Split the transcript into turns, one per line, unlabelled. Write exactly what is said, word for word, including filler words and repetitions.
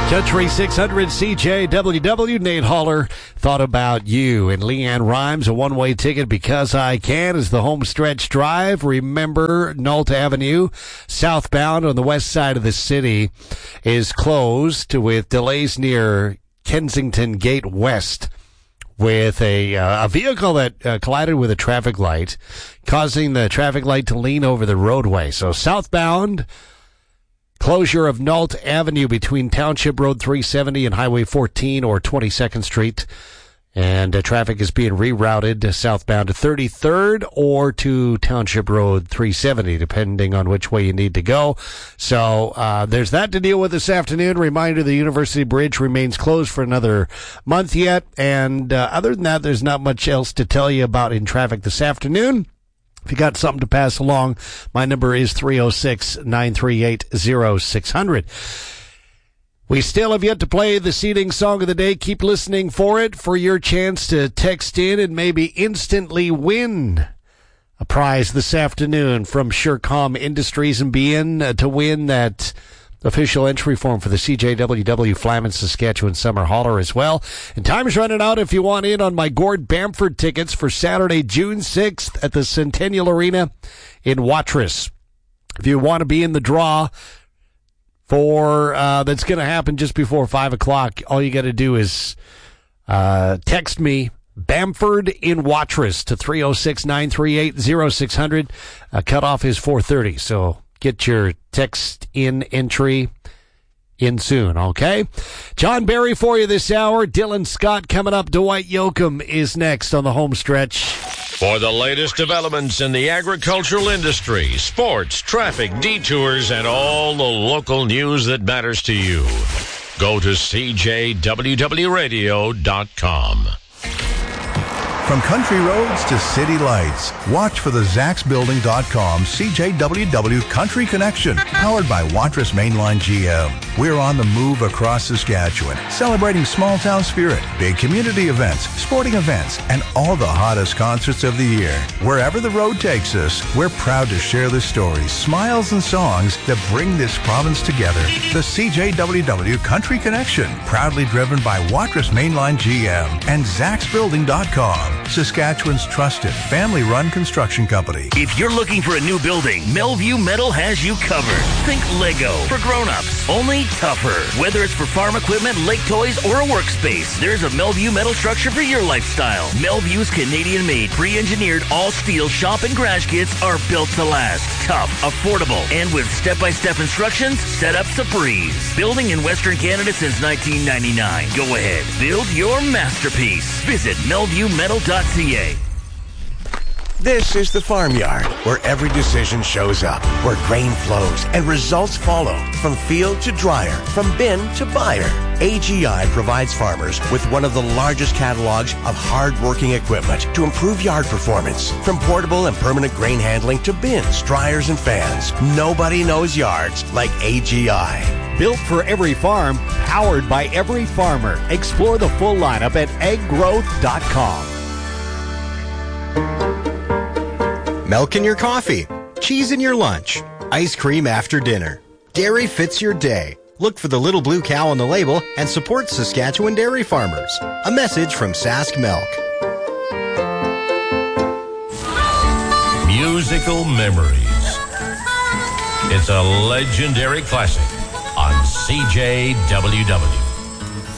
Country six hundred C J W W, Nate Haller, thought about you. And Leanne Rhymes, a one-way ticket because I can, is the home stretch drive. Remember, Nault Avenue, southbound on the west side of the city, is closed with delays near Kensington Gate West, with a, uh, a vehicle that uh, collided with a traffic light, causing the traffic light to lean over the roadway. So southbound, closure of Nault Avenue between Township Road three seventy and Highway fourteen or twenty-second Street. And uh, traffic is being rerouted uh, southbound to thirty-third or to Township Road three seventy, depending on which way you need to go. So uh, there's that to deal with this afternoon. Reminder, the University Bridge remains closed for another month yet. And uh, other than that, there's not much else to tell you about in traffic this afternoon. If you got something to pass along, my number is three oh six, nine three eight, oh six hundred. We still have yet to play the seeding song of the day. Keep listening for it for your chance to text in and maybe instantly win a prize this afternoon from Surecom Industries and be in uh, to win that official entry form for the C J W W Flamin Saskatchewan Summer Hauler as well. And time's running out if you want in on my Gord Bamford tickets for Saturday, June sixth at the Centennial Arena in Watrous. If you want to be in the draw for uh, that's going to happen just before five o'clock, all you got to do is uh, text me Bamford in Watrous to three oh six, nine three eight, oh six hundred. Uh, cutoff is four thirty, so get your text in entry in soon, okay? John Barry for you this hour. Dylan Scott coming up. Dwight Yoakam is next on the home stretch.
For the latest developments in the agricultural industry, sports, traffic, detours, and all the local news that matters to you, go to C J W W radio dot com.
From country roads to city lights, watch for the Zax Building dot com C J W W Country Connection, powered by Watrous Mainline G M. We're on the move across Saskatchewan, celebrating small-town spirit, big community events, sporting events, and all the hottest concerts of the year. Wherever the road takes us, we're proud to share the stories, smiles, and songs that bring this province together. The C J W W Country Connection, proudly driven by Watrous Mainline G M and Zax Building dot com. Saskatchewan's trusted family-run construction company.
If you're looking for a new building, Melview Metal has you covered. Think Lego for grown-ups, only tougher. Whether it's for farm equipment, lake toys, or a workspace, there's a Melview Metal structure for your lifestyle. Melview's Canadian-made, pre-engineered, all-steel shop and garage kits are built to last. Tough, affordable, and with step-by-step instructions, setup's a breeze. Building in Western Canada since nineteen ninety-nine. Go ahead, build your masterpiece. Visit Melview Metal dot c a.
This is the farmyard, where every decision shows up, where grain flows and results follow, from field to dryer, from bin to buyer. A G I provides farmers with one of the largest catalogs of hard-working equipment to improve yard performance. From portable and permanent grain handling to bins, dryers, and fans, nobody knows yards like A G I.
Built for every farm, powered by every farmer. Explore the full lineup at ag growth dot com.
Milk in your coffee, cheese in your lunch, ice cream after dinner. Dairy fits your day. Look for the little blue cow on the label and support Saskatchewan dairy farmers. A message from Sask Milk.
Musical Memories. It's a legendary classic on C J W W.